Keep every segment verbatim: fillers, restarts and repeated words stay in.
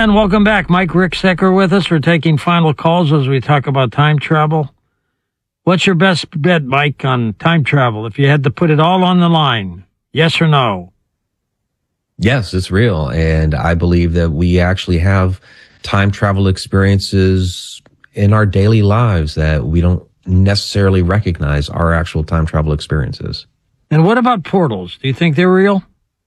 And welcome back. Mike Ricksecker with us. We're taking final calls as we talk about time travel. What's your best bet, Mike, on time travel? If you had to put it all on the line, yes or no? Yes, it's real. And I believe that we actually have time travel experiences in our daily lives that we don't necessarily recognize our actual time travel experiences. And what about portals? Do you think they're real?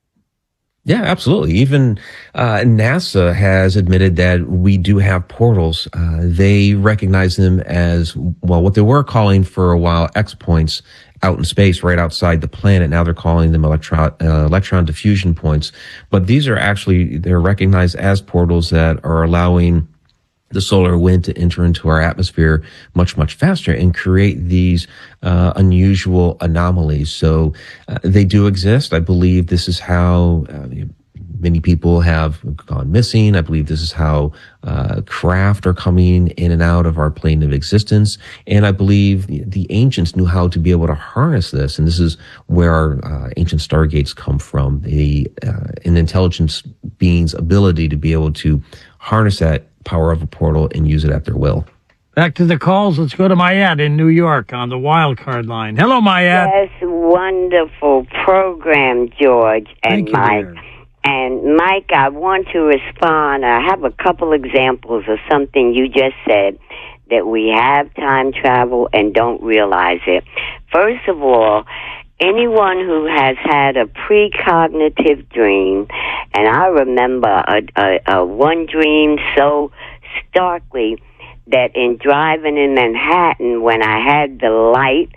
Yeah, absolutely. Even uh, NASA has admitted that we do have portals. Uh, they recognize them as, well, what they were calling for a while X points out in space, right outside the planet. Now they're calling them electron, uh, electron diffusion points. But these are actually, they're recognized as portals that are allowing the solar wind to enter into our atmosphere much, much faster and create these uh, unusual anomalies. So uh, they do exist. I believe this is how uh, many people have gone missing. I believe this is how uh, craft are coming in and out of our plane of existence. And I believe the, the ancients knew how to be able to harness this. And this is where our uh, ancient stargates come from, the uh, an intelligence being's ability to be able to harness that power of a portal and use it at their will. Back to the calls. Let's go to Mayat in New York on the wild card line. Hello, Mayat. Yes, wonderful program, George and Thank Mike. You, and Mike, I want to respond. I have a couple examples of something you just said, that we have time travel and don't realize it. First of all, anyone who has had a precognitive dream, and I remember a, a, a one dream so starkly that in driving in Manhattan, when I had the light,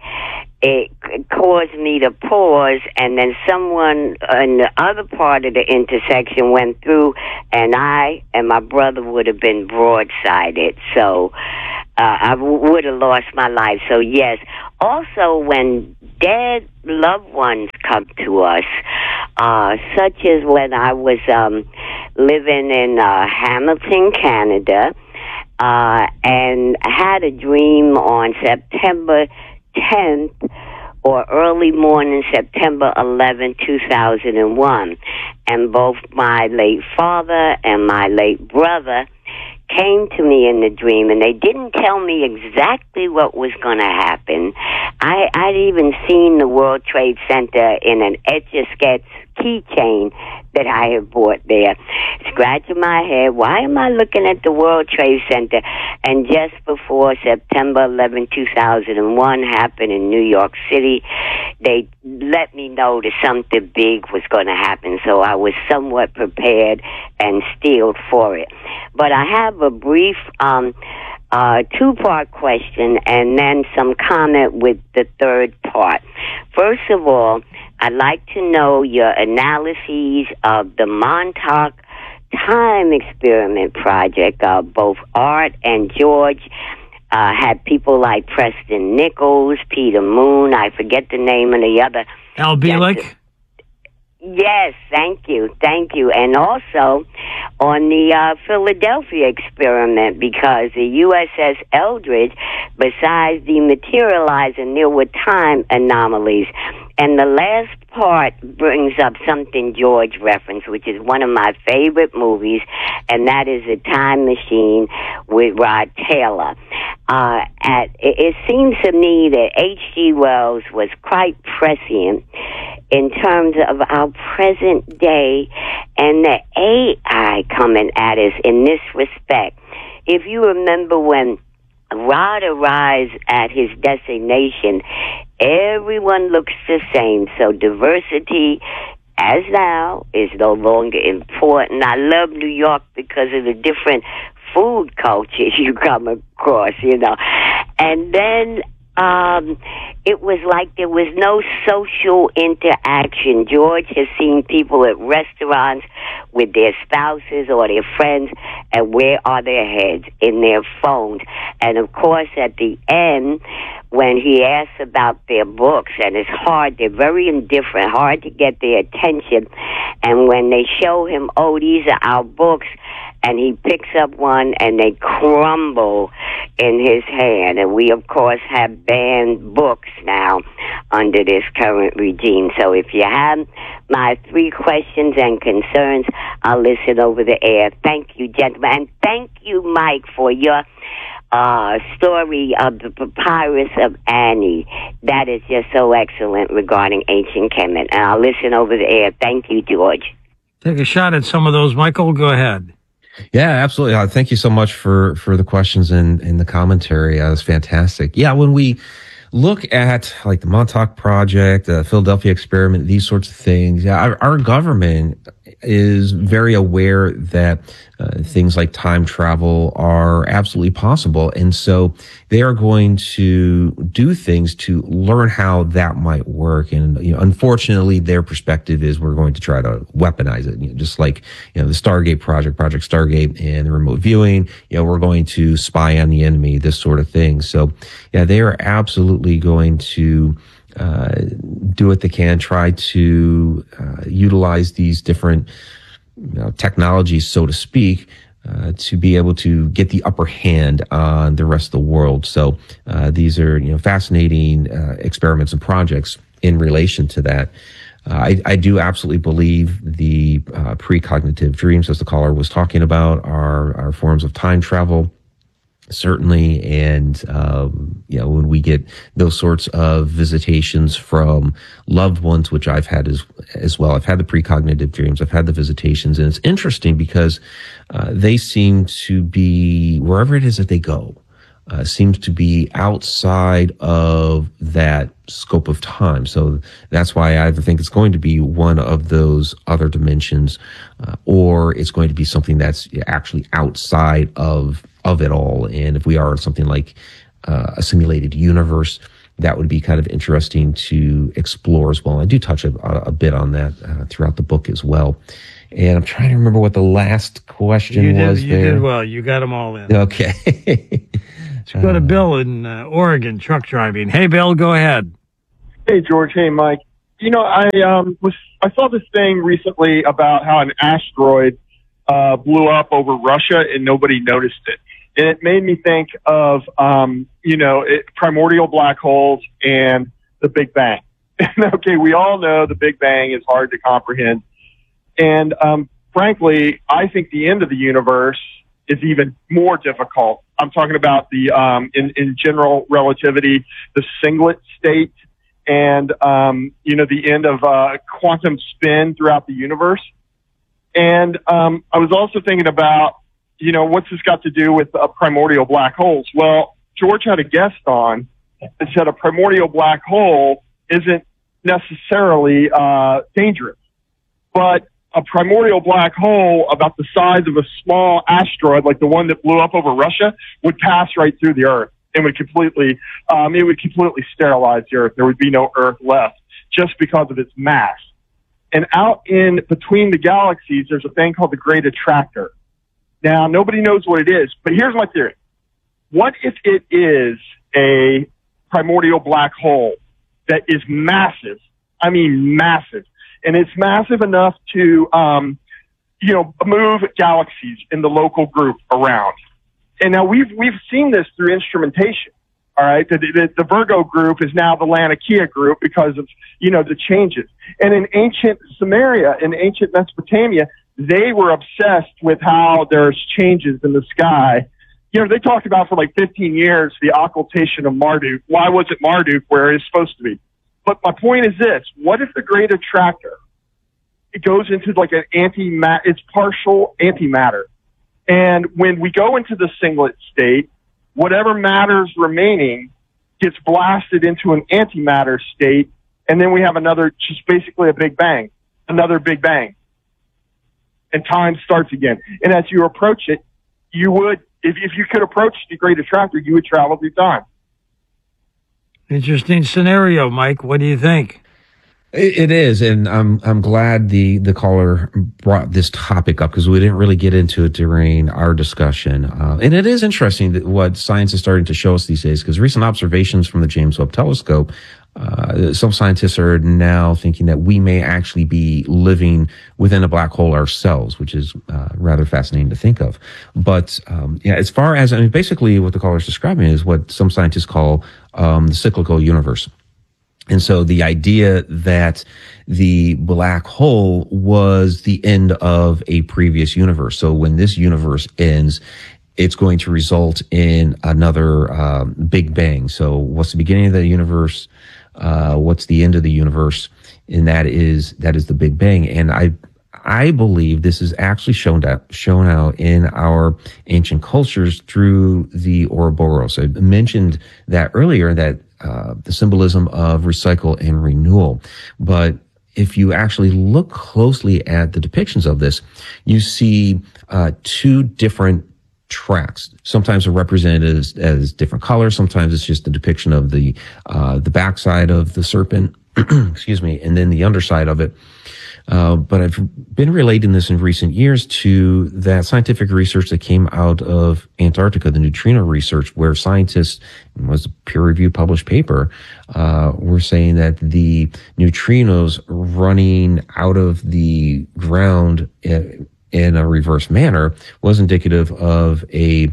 it caused me to pause, and then someone in the other part of the intersection went through, and I and my brother would have been broadsided. So uh, I w- would have lost my life. So, yes. Also, when dead loved ones come to us, uh, such as when I was um, living in uh, Hamilton, Canada, uh, and had a dream on September tenth or early morning September eleventh, two thousand one. And both my late father and my late brother came to me in the dream, and they didn't tell me exactly what was going to happen. I, I'd even seen the World Trade Center in an Etch-a-Sketch keychain that I had bought there. Scratching my head, why am I looking at the World Trade Center? And just before September eleventh, two thousand one happened in New York City, they let me know that something big was going to happen, so I was somewhat prepared and steeled for it. But I have a brief um, uh, two-part question and then some comment with the third part. First of all, I'd like to know your analyses of the Montauk Time Experiment Project. Uh, both Art and George uh, had people like Preston Nichols, Peter Moon, I forget the name of the other. Al Bielek? Yes, thank you, thank you. And also on the uh, Philadelphia experiment, because the U S S Eldridge, besides dematerializing, there were time anomalies. And the last part brings up something George referenced, which is one of my favorite movies, and that is A Time Machine with Rod Taylor. Uh, at, it, it seems to me that H G. Wells was quite prescient in terms of our present day and the A I coming at us in this respect. If you remember when Rod arrives at his destination, everyone looks the same. So diversity, as now, is no longer important. I love New York because of the different food cultures you come across, you know. And then um, it was like there was no social interaction. George has seen people at restaurants with their spouses or their friends, and where are their heads? In their phones. And of course, at the end, when he asks about their books, and it's hard, they're very indifferent, hard to get their attention. And when they show him, oh, these are our books, and he picks up one and they crumble in his hand. And we, of course, have banned books now under this current regime. So if you have my three questions and concerns, I'll listen over the air. Thank you, gentlemen. And thank you, Mike, for your uh, story of the papyrus of Ani. That is just so excellent regarding ancient Kemet. And I'll listen over the air. Thank you, George. Take a shot at some of those, Michael. Go ahead. Yeah, absolutely. Uh, thank you so much for, for the questions and, and the commentary. Uh, was fantastic. Yeah, when we look at like the Montauk Project, the Philadelphia Experiment, these sorts of things, yeah, our, our government is very aware that uh, things like time travel are absolutely possible. And so they are going to do things to learn how that might work. And, you know, unfortunately, their perspective is we're going to try to weaponize it. You know, just like, you know, the Stargate project, Project Stargate and the remote viewing, you know, we're going to spy on the enemy, this sort of thing. So, yeah, they are absolutely going to uh, do what they can, try to uh, utilize these different you know, technologies, so to speak, uh, to be able to get the upper hand on the rest of the world. So uh, these are you know fascinating uh, experiments and projects in relation to that. Uh, I, I do absolutely believe the uh, precognitive dreams, as the caller was talking about, are, are forms of time travel. Certainly, and um, you know, when we get those sorts of visitations from loved ones, which I've had as as well, I've had the precognitive dreams, I've had the visitations, and it's interesting because uh, they seem to be wherever it is that they go, uh, seems to be outside of that scope of time. So that's why I either think it's going to be one of those other dimensions, uh, or it's going to be something that's actually outside of of it all. And if we are something like uh, a simulated universe, that would be kind of interesting to explore as well. I do touch a, a bit on that uh, throughout the book as well. And I'm trying to remember what the last question you did, was you there. You did well. You got them all in. Okay. Let's go to Bill in uh, Oregon, truck driving. Hey, Bill, go ahead. Hey, George. Hey, Mike. You know, I um was I saw this thing recently about how an asteroid uh, blew up over Russia and nobody noticed it. And it made me think of, um, you know, it, primordial black holes and the Big Bang. Okay, we all know the Big Bang is hard to comprehend. And um, frankly, I think the end of the universe is even more difficult. I'm talking about the, um, in, in general relativity, the singlet state and, um, you know, the end of uh, quantum spin throughout the universe. And um, I was also thinking about, you know, what's this got to do with uh, primordial black holes? Well, George had a guest on and said a primordial black hole isn't necessarily uh, dangerous, but a primordial black hole about the size of a small asteroid, like the one that blew up over Russia, would pass right through the Earth and would completely, um, it would completely sterilize the Earth. There would be no Earth left just because of its mass. And out in between the galaxies, there's a thing called the Great Attractor. Now, nobody knows what it is, but here's my theory. What if it is a primordial black hole that is massive? I mean, massive. And it's massive enough to, um, you know, move galaxies in the local group around. And now we've, we've seen this through instrumentation. All right. The, the, the Virgo group is now the Laniakea group because of, you know, the changes. And in ancient Sumeria, in ancient Mesopotamia, they were obsessed with how there's changes in the sky. You know, they talked about for like fifteen years the occultation of Marduk. Why was it Marduk where it's supposed to be? But my point is this. What if the Great Attractor, it goes into like an anti-matter, it's partial antimatter. And when we go into the singlet state, whatever matter's remaining gets blasted into an antimatter state. And then we have another, just basically a Big Bang, another Big Bang. And time starts again. And as you approach it, you would, if, if you could approach the Great Attractor, you would travel through time. Interesting scenario, Mike. What do you think? It, it is, and I'm I'm glad the the caller brought this topic up because we didn't really get into it during our discussion. Uh, and it is interesting that what science is starting to show us these days, because recent observations from the James Webb Telescope, uh, some scientists are now thinking that we may actually be living within a black hole ourselves, which is uh, rather fascinating to think of. But um, yeah, as far as, I mean, basically what the caller is describing is what some scientists call um, the cyclical universe. And so the idea that the black hole was the end of a previous universe. So when this universe ends, it's going to result in another um, Big Bang. So what's the beginning of the universe? Uh, what's the end of the universe? And that is that is the Big Bang. And I I believe this is actually shown out shown out in our ancient cultures through the Ouroboros. I mentioned that earlier, that uh, the symbolism of recycle and renewal. But if you actually look closely at the depictions of this, you see uh, two different tracks. Sometimes they're represented as, as different colors. Sometimes it's just the depiction of the uh, the backside of the serpent, excuse me, and then the underside of it. Uh, but I've been relating this in recent years to that scientific research that came out of Antarctica, the neutrino research, where scientists, it was a peer-reviewed published paper, uh, were saying that the neutrinos running out of the ground in, in a reverse manner was indicative of a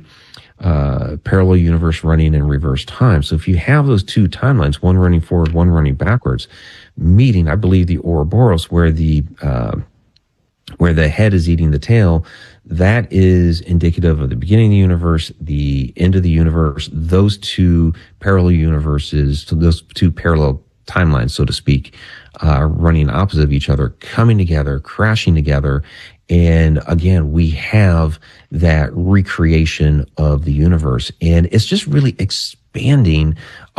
uh, parallel universe running in reverse time. So if you have those two timelines, one running forward, one running backwards, meeting, I believe the Ouroboros, where the uh, where the head is eating the tail, that is indicative of the beginning of the universe, the end of the universe. Those two parallel universes, so those two parallel timelines, so to speak, uh, running opposite of each other, coming together, crashing together. And again, we have that recreation of the universe. And it's just really expanding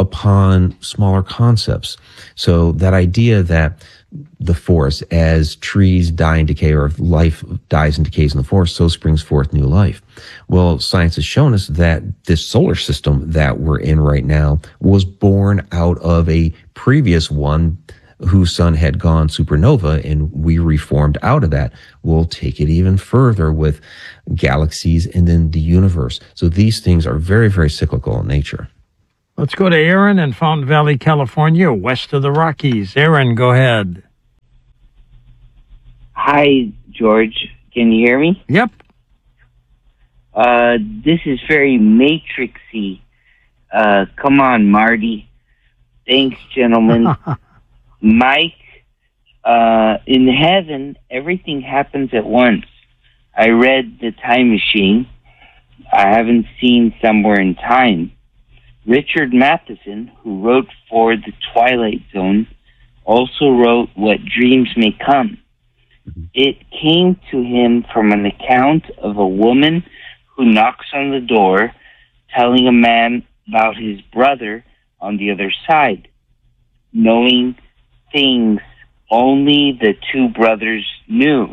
upon smaller concepts. So that idea that the forest, as trees die and decay, or life dies and decays in the forest, so springs forth new life. Well, science has shown us that this solar system that we're in right now was born out of a previous one whose sun had gone supernova, and we reformed out of that. We'll take it even further with galaxies and then the universe. So these things are very, very cyclical in nature. Let's go to Aaron in Fountain Valley, California, west of the Rockies. Aaron, go ahead. Hi, George. Can you hear me? Yep. Uh, this is very matrixy. Uh, come on, Marty. Thanks, gentlemen. Mike, uh, in heaven, everything happens at once. I read The Time Machine. I haven't seen Somewhere in Time. Richard Matheson, who wrote for The Twilight Zone, also wrote What Dreams May Come. It came to him from an account of a woman who knocks on the door, telling a man about his brother on the other side, knowing things only the two brothers knew.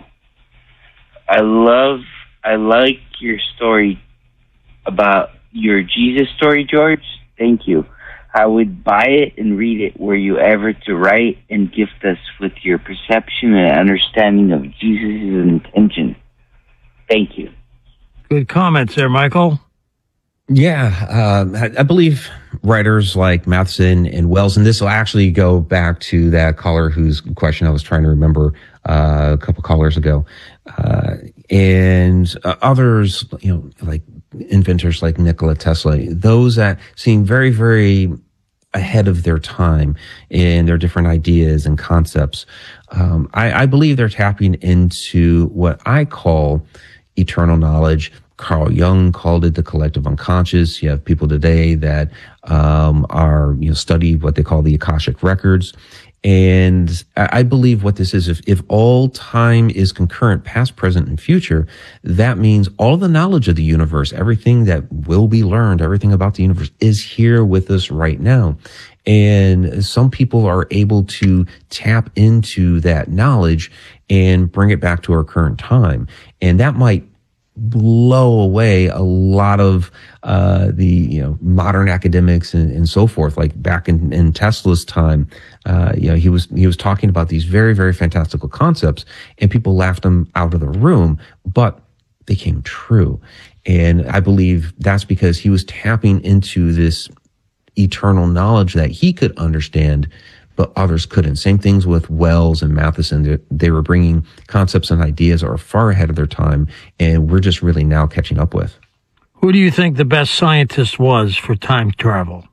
I love, I like your story about your Jesus story, George. Thank you. I would buy it and read it were you ever to write and gift us with your perception and understanding of Jesus' intention. Thank you. Good comments there, Michael. Yeah, uh, I, I believe writers like Matheson and Wells, and this will actually go back to that caller whose question I was trying to remember uh, a couple callers ago, uh, and uh, others, you know, like inventors like Nikola Tesla, those that seem very, very ahead of their time in their different ideas and concepts. Um, I, I believe they're tapping into what I call eternal knowledge. Carl Jung called it the collective unconscious. You have people today that um, are, you know, study what they call the Akashic records. And I believe what this is, if, if all time is concurrent, past, present, and future, that means all the knowledge of the universe, everything that will be learned, everything about the universe is here with us right now. And some people are able to tap into that knowledge and bring it back to our current time. And that might blow away a lot of uh the you know modern academics and, and so forth. Like back in, in Tesla's time, uh you know he was he was talking about these very, very fantastical concepts, and people laughed him out of the room, but they came true. And I believe that's because he was tapping into this eternal knowledge that he could understand but others couldn't. Same things with Wells and Matheson. They, they were bringing concepts and ideas that are far ahead of their time, and we're just really now catching up with. Who do you think the best scientist was for time travel?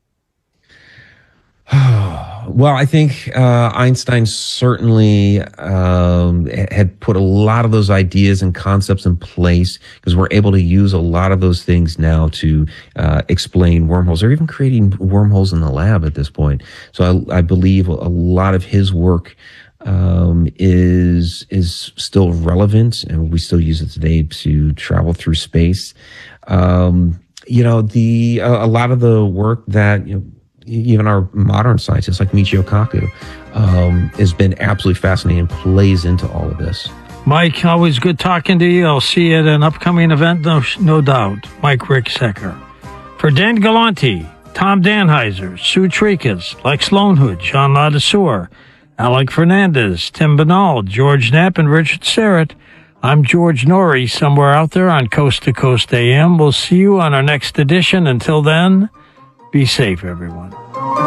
Well, I think uh, Einstein certainly um, had put a lot of those ideas and concepts in place, because we're able to use a lot of those things now to uh, explain wormholes, or even creating wormholes in the lab at this point. So I, I believe a lot of his work um, is is still relevant, and we still use it today to travel through space. Um, you know, the a, a lot of the work that, you know, even our modern scientists like Michio Kaku um, has been absolutely fascinating and plays into all of this. Mike, always good talking to you. I'll see you at an upcoming event, no, no doubt. Mike Ricksecker. For Dan Galante, Tom Danheiser, Sue Trikas, Lex Lonehood, John Ladesseur, Alec Fernandez, Tim Banal, George Knapp, and Richard Serrett, I'm George Norrie, somewhere out there on Coast to Coast A M. We'll see you on our next edition. Until then, be safe, everyone.